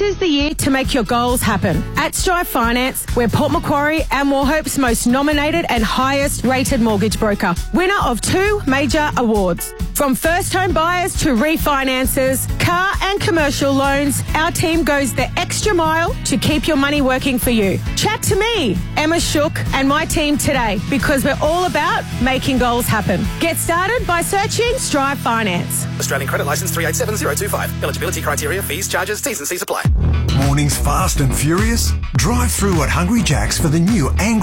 is the year to make your goals happen. At Strive Finance, we're Port Macquarie and Wauchope's most nominated and highest rated mortgage broker. Winner of 2 major awards. From first home buyers to refinances, car and commercial loans, our team goes the extra mile to keep your money working for you. Chat to me, Emma Shook, and my team today because we're all about making goals happen. Get started by searching Strive Finance. Australian Credit Licence 387025. Eligibility criteria, fees, charges, T's and C's apply. Mornings fast and furious? Drive through at Hungry Jack's for the new Angry